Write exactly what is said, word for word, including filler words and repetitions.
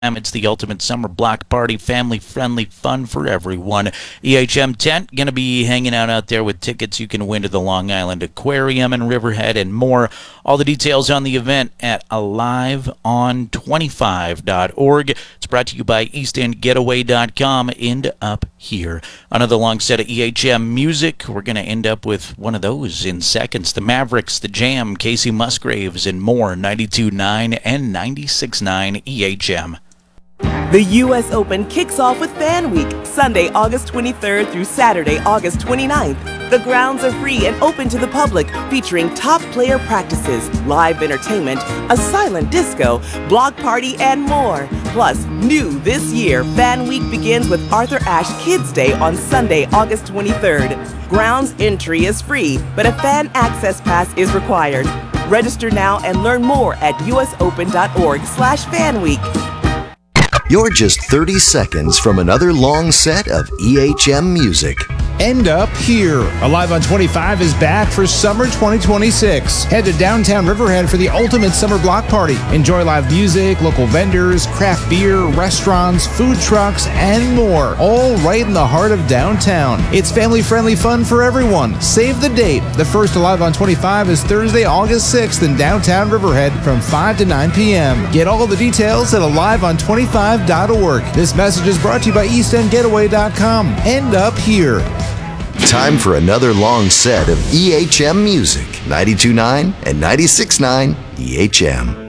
It's the ultimate summer block party, family-friendly fun for everyone. E H M Tent going to be hanging out out there with tickets you can win to the Long Island Aquarium and Riverhead and more. All the details on the event at alive on twenty-five dot org. It's brought to you by east end getaway dot com. End up here. Another long set of E H M music. We're going to end up with one of those in seconds. The Mavericks, The Jam, Casey Musgraves, and more. ninety-two point nine and ninety-six point nine E H M. The U S Open kicks off with Fan Week, Sunday, August twenty-third through Saturday, August twenty-ninth. The grounds are free and open to the public, featuring top player practices, live entertainment, a silent disco, block party, and more. Plus, new this year, Fan Week begins with Arthur Ashe Kids Day on Sunday, August twenty-third. Grounds entry is free, but a fan access pass is required. Register now and learn more at usopen.org slash fanweek. You're just thirty seconds from another long set of E H M music. End Up Here. Alive on twenty-five is back for summer twenty twenty-six. Head to downtown Riverhead for the ultimate summer block party. Enjoy live music, local vendors, craft beer, restaurants, food trucks, and more. All right in the heart of downtown. It's family-friendly fun for everyone. Save the date. The first Alive on twenty-five is Thursday, August sixth in downtown Riverhead from five to nine p.m. Get all the details at alive on twenty-five dot org. This message is brought to you by east end getaway dot com. End Up Here. Time for another long set of E H M music. ninety-two point nine and ninety-six point nine E H M.